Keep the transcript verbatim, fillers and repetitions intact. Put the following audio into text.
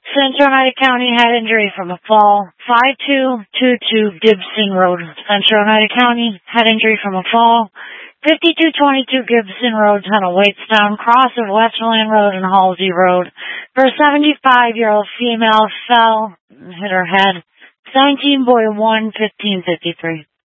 Central Oneida County had injury from a fall. five two two two Gibson Road. Central Oneida County had injury from a fall. fifty-two twenty-two Gibson Road, Tunnel Waitstown, cross of Westland Road and Halsey Road. For a seventy-five-year-old female fell and hit her head. nineteen boy one fifteen fifty-three.